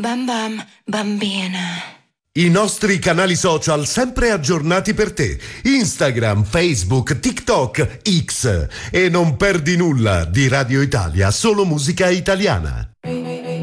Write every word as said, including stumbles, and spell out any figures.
Bam bam, bambina. I nostri canali social sempre aggiornati per te. Instagram, Facebook, TikTok, X. E non perdi nulla di Radio Italia, solo musica italiana.